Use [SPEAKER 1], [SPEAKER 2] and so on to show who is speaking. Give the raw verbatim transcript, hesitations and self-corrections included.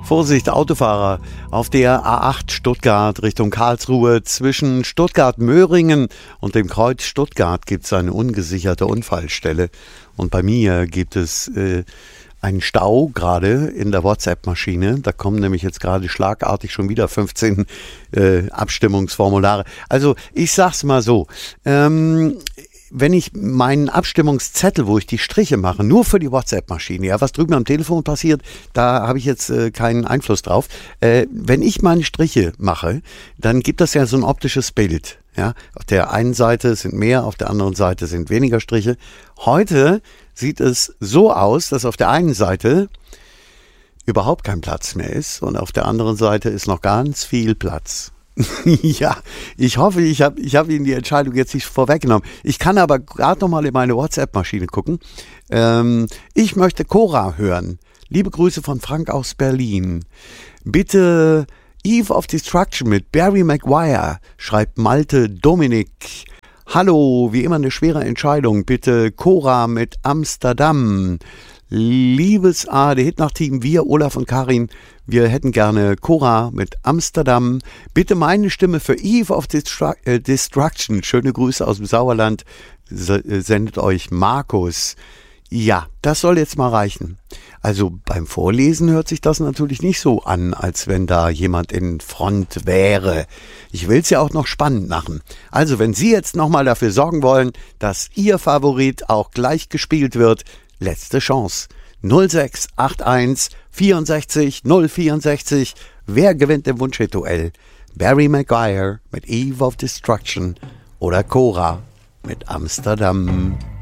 [SPEAKER 1] Vorsicht, Autofahrer, auf der A acht Stuttgart Richtung Karlsruhe zwischen Stuttgart-Möhringen und dem Kreuz Stuttgart gibt es eine ungesicherte Unfallstelle. Und bei mir gibt es äh, einen Stau gerade in der WhatsApp-Maschine. Da kommen nämlich jetzt gerade schlagartig schon wieder fünfzehn äh, Abstimmungsformulare. Also ich sag's mal so, ähm, wenn ich meinen Abstimmungszettel, wo ich die Striche mache, nur für die WhatsApp-Maschine, ja, was drüben am Telefon passiert, da habe ich jetzt äh, keinen Einfluss drauf. Äh, wenn ich meine Striche mache, dann gibt das ja so ein optisches Bild. Ja, auf der einen Seite sind mehr, auf der anderen Seite sind weniger Striche. Heute sieht es so aus, dass auf der einen Seite überhaupt kein Platz mehr ist und auf der anderen Seite ist noch ganz viel Platz. Ja, ich hoffe, ich habe ich hab Ihnen die Entscheidung jetzt nicht vorweggenommen. Ich kann aber gerade noch mal in meine WhatsApp-Maschine gucken. Ähm, ich möchte Cora hören. Liebe Grüße von Frank aus Berlin. Bitte Eve of Destruction mit Barry Maguire, schreibt Malte Dominik. Hallo, wie immer eine schwere Entscheidung. Bitte Cora mit Amsterdam. Liebes A R D-Hit-Nach-Team, wir, Olaf und Karin, wir hätten gerne Cora mit Amsterdam. Bitte meine Stimme für Eve of Destru- äh, Destruction. Schöne Grüße aus dem Sauerland. S- sendet euch Markus. Ja, das soll jetzt mal reichen. Also beim Vorlesen hört sich das natürlich nicht so an, als wenn da jemand in Front wäre. Ich will es ja auch noch spannend machen. Also wenn Sie jetzt nochmal dafür sorgen wollen, dass Ihr Favorit auch gleich gespielt wird, letzte Chance. null sechs acht eins vierundsechzig null vierundsechzig. Wer gewinnt im Wunschhit-Duell? Barry Maguire mit Eve of Destruction oder Cora mit Amsterdam.